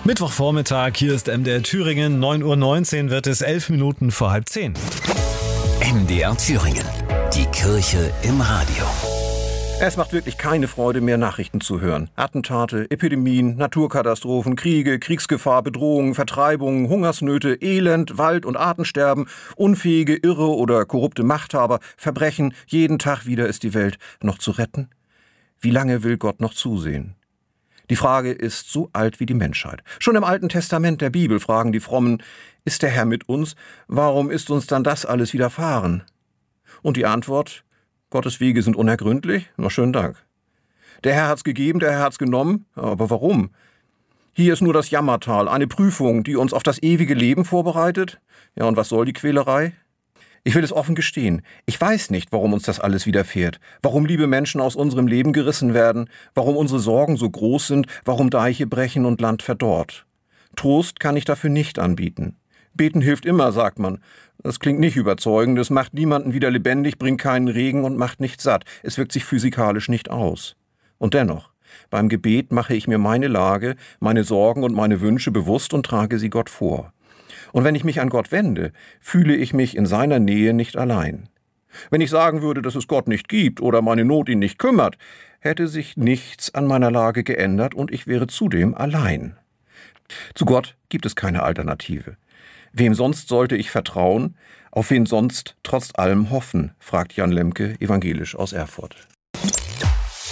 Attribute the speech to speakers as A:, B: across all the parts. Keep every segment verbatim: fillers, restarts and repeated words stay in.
A: Mittwochvormittag, hier ist M D R Thüringen, neun Uhr neunzehn wird es, elf Minuten vor halb zehn.
B: M D R Thüringen, die Kirche im Radio.
C: Es macht wirklich keine Freude mehr, Nachrichten zu hören. Attentate, Epidemien, Naturkatastrophen, Kriege, Kriegsgefahr, Bedrohungen, Vertreibungen, Hungersnöte, Elend, Wald- und Artensterben, unfähige, irre oder korrupte Machthaber, Verbrechen. Jeden Tag wieder ist die Welt noch zu retten. Wie lange will Gott noch zusehen? Die Frage ist so alt wie die Menschheit. Schon im Alten Testament der Bibel fragen die Frommen, ist der Herr mit uns? Warum ist uns dann das alles widerfahren? Und die Antwort, Gottes Wege sind unergründlich? Na, schönen Dank. Der Herr hat's gegeben, der Herr hat's genommen. Aber warum? Hier ist nur das Jammertal, eine Prüfung, die uns auf das ewige Leben vorbereitet. Ja, und was soll die Quälerei? Ich will es offen gestehen. Ich weiß nicht, warum uns das alles widerfährt. Warum liebe Menschen aus unserem Leben gerissen werden. Warum unsere Sorgen so groß sind. Warum Deiche brechen und Land verdorrt. Trost kann ich dafür nicht anbieten. Beten hilft immer, sagt man. Das klingt nicht überzeugend. Es macht niemanden wieder lebendig, bringt keinen Regen und macht nicht satt. Es wirkt sich physikalisch nicht aus. Und dennoch, beim Gebet mache ich mir meine Lage, meine Sorgen und meine Wünsche bewusst und trage sie Gott vor. Und wenn ich mich an Gott wende, fühle ich mich in seiner Nähe nicht allein. Wenn ich sagen würde, dass es Gott nicht gibt oder meine Not ihn nicht kümmert, hätte sich nichts an meiner Lage geändert und ich wäre zudem allein. Zu Gott gibt es keine Alternative. Wem sonst sollte ich vertrauen, auf wen sonst trotz allem hoffen, fragt Jan Lemke, evangelisch aus Erfurt.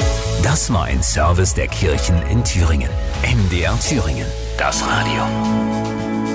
B: Das war ein Service der Kirchen in Thüringen. M D R Thüringen, das Radio.